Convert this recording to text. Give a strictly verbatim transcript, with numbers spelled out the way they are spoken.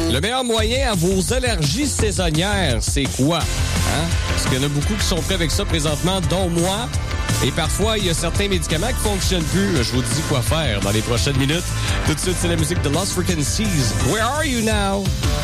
Le meilleur moyen à vos allergies saisonnières, c'est quoi? Hein? Parce qu'il y en a beaucoup qui sont prêts avec ça présentement, dont moi. Et parfois, il y a certains médicaments qui ne fonctionnent plus. Je vous dis quoi faire dans les prochaines minutes. Tout de suite, c'est la musique de Lost Frequencies. Where are you now?